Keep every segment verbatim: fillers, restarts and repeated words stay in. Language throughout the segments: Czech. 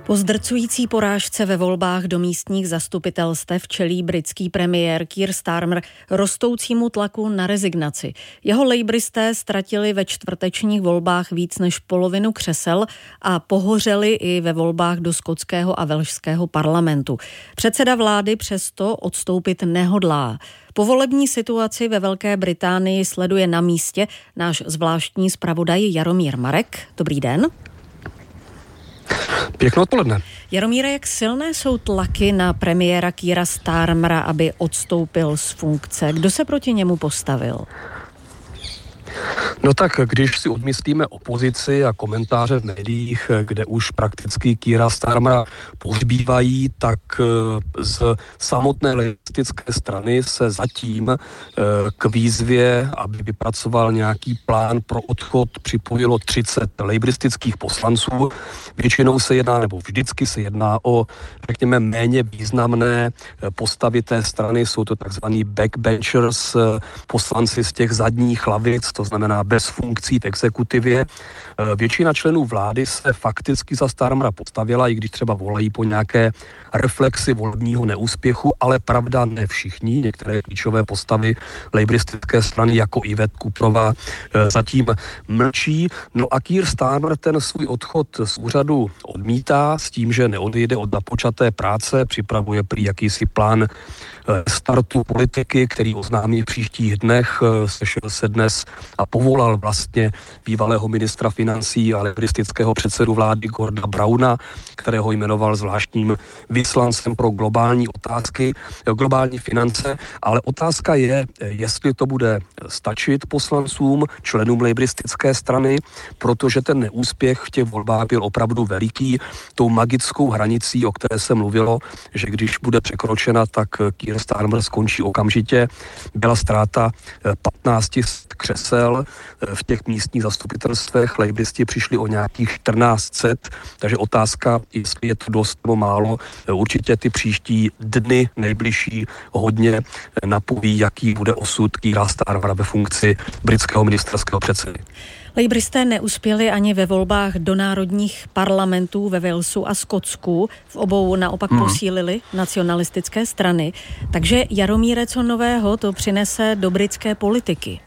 Po zdrcující porážce ve volbách do místních zastupitelstev čelí britský premiér Keir Starmer rostoucímu tlaku na rezignaci. Jeho lejbristé ztratili ve čtvrtečních volbách víc než polovinu křesel a pohořeli i ve volbách do skotského a velšského parlamentu. Předseda vlády přesto odstoupit nehodlá. Povolební situaci ve Velké Británii sleduje na místě náš zvláštní zpravodaj Jaromír Marek. Dobrý den. Pěkné odpoledne. Jaromíre, jak silné jsou tlaky na premiéra Keira Starmera, aby odstoupil z funkce? Kdo se proti němu postavil? No tak, když si odmyslíme opozici a komentáře v médiích, kde už prakticky Keira Starmera pohřbívají, tak z samotné lejbristické strany se zatím k výzvě, aby vypracoval nějaký plán pro odchod, připojilo třicet lejbristických poslanců. Většinou se jedná, nebo vždycky se jedná o, řekněme, méně významné postavy té strany. Jsou to takzvaný backbenchers, poslanci z těch zadních lavic, to znamená bez funkcí v exekutivě. Většina členů vlády se fakticky za Starmera postavila, i když třeba volají po nějaké reflexi volebního neúspěchu, ale pravda ne všichni. Některé klíčové postavy lejbristické strany jako Yvette Cooperová zatím mlčí. No a Keir Starmer ten svůj odchod z úřadu odmítá s tím, že neodejde od započaté práce, připravuje prý jakýsi plán startu politiky, který oznámí v příštích dnech. Sešel se dnes a povolal vlastně bývalého ministra financí a lejbristického předsedu vlády Gordona Browna, kterého jmenoval zvláštním vyslancem pro globální otázky, globální finance, ale otázka je, jestli to bude stačit poslancům, členům lejbristické strany, protože ten neúspěch v těch volbách byl opravdu veliký. Tou magickou hranicí, o které se mluvilo, že když bude překročena, tak Keir Starmer skončí okamžitě, byla ztráta patnáct set křesel v těch místních zastupitelstvech. Lejbristi přišli o nějakých čtrnáct set, takže otázka, jestli je to dost nebo málo. Určitě ty příští dny nejbližší hodně napoví, jaký bude osud Keira Starmera ve funkci britského ministerského předsedy. Lejbristé neuspěli ani ve volbách do národních parlamentů ve Walesu a Skotsku. V obou naopak hmm. posílili nacionalistické strany. Takže Jaromíre, co nového to přinese do britské politiky?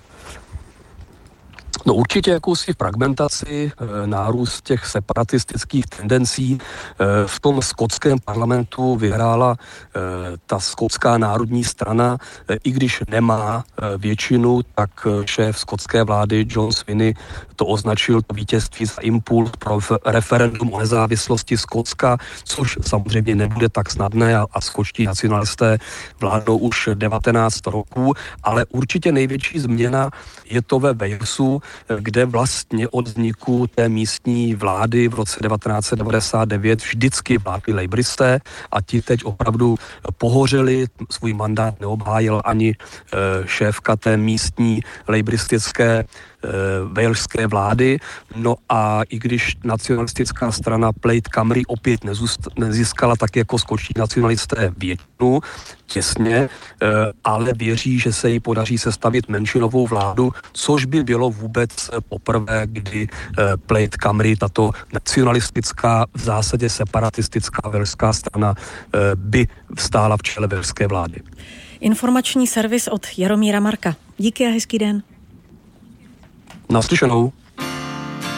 No určitě jakousi fragmentaci, nárůst těch separatistických tendencí. V tom skotském parlamentu vyhrála ta skotská národní strana, i když nemá většinu, tak šéf skotské vlády John Swinney to označil to vítězství za impuls pro referendum o nezávislosti Skotska, což samozřejmě nebude tak snadné a, a skotští nacionalisté vládnou už devatenáct roků, ale určitě největší změna je to ve Walesu, kde vlastně od vzniku té místní vlády v roce devatenáct set devadesát devět vždycky vládli lejbristé a ti teď opravdu pohořeli, svůj mandát neobhájil ani šéfka té místní lejbristické walešské vlády. No a i když nacionalistická strana Plaid Cymru opět nezískala tak jako skotští nacionalisté většinu, těsně, ale věří, že se jí podaří sestavit menšinovou vládu, což by bylo vůbec poprvé, kdy Plaid Cymru, tato nacionalistická, v zásadě separatistická walešská strana, by stála v čele walešské vlády. Informační servis od Jaromíra Marka. Díky a hezký den. Naslyšenou.